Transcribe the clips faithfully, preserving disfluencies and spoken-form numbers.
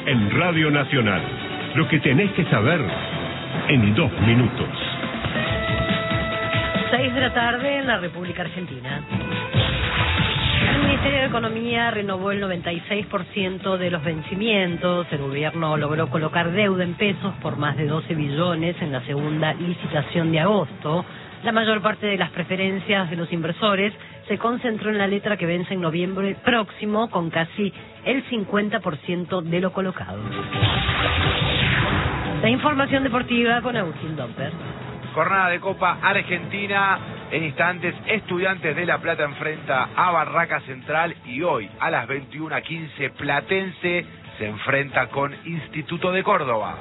en Radio Nacional. Lo que tenés que saber en dos minutos. Seis de la tarde en la República Argentina. El Ministerio de Economía renovó el noventa y seis por ciento de los vencimientos. El gobierno logró colocar deuda en pesos por más de doce billones en la segunda licitación de agosto. La mayor parte de las preferencias de los inversores se concentró en la letra que vence en noviembre próximo, con casi el cincuenta por ciento de lo colocado. La información deportiva con Agustín Domper. Jornada de Copa Argentina. En instantes, Estudiantes de La Plata enfrenta a Barraca Central y hoy a las veintiuna quince Platense se enfrenta con Instituto de Córdoba.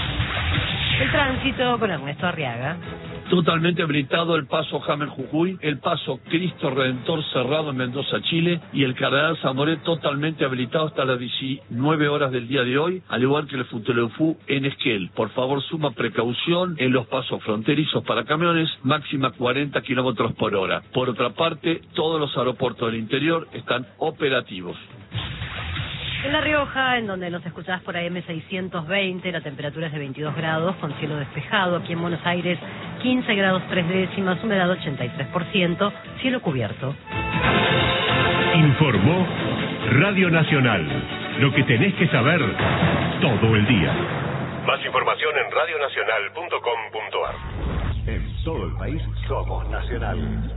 El tránsito con Ernesto Arriaga. Totalmente habilitado el paso Jamer Jujuy, el paso Cristo Redentor cerrado en Mendoza, Chile, y el Cardenal Zamoré totalmente habilitado hasta las diecinueve horas del día de hoy, al igual que el Futaleufú en Esquel. Por favor, suma precaución en los pasos fronterizos para camiones, máxima cuarenta kilómetros por hora. Por otra parte, todos los aeropuertos del interior están operativos. En La Rioja, en donde nos escuchás por A M seiscientos veinte, la temperatura es de veintidós grados, con cielo despejado. Aquí en Buenos Aires, quince grados tres décimas, humedad ochenta y tres por ciento, cielo cubierto. Informó Radio Nacional. Lo que tenés que saber todo el día. Más información en radio nacional punto com punto a r. En todo el país somos Nacional.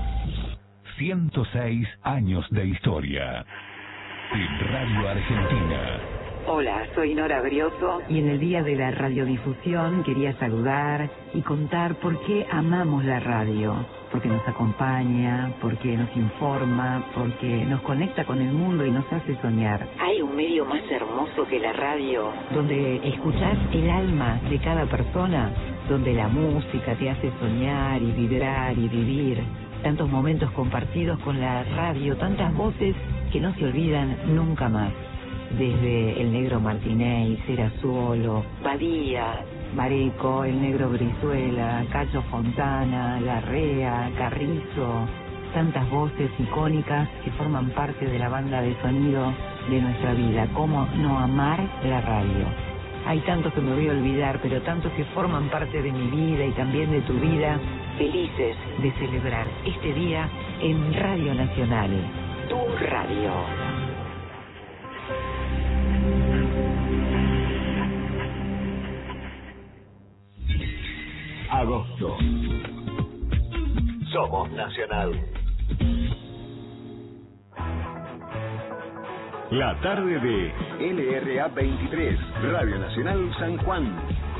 ciento seis años de historia. En Radio Argentina. Hola, soy Nora Brioso y en el Día de la Radiodifusión quería saludar y contar por qué amamos la radio. Porque nos acompaña, porque nos informa, porque nos conecta con el mundo y nos hace soñar. ¿Hay un medio más hermoso que la radio? Donde escuchás el alma de cada persona, donde la música te hace soñar y vibrar y vivir. Tantos momentos compartidos con la radio, tantas voces que no se olvidan nunca más. Desde el Negro Martínez, Serazuolo, Badía, Mareco, el Negro Brizuela, Cacho Fontana, Larrea, Carrizo, tantas voces icónicas que forman parte de la banda de sonido de nuestra vida. ¿Cómo no amar la radio? Hay tantos que me voy a olvidar, pero tantos que forman parte de mi vida y también de tu vida. Felices de celebrar este día en Radio Nacional. Tu radio. Agosto. Somos Nacional. La tarde de L R A veintitrés, Radio Nacional San Juan.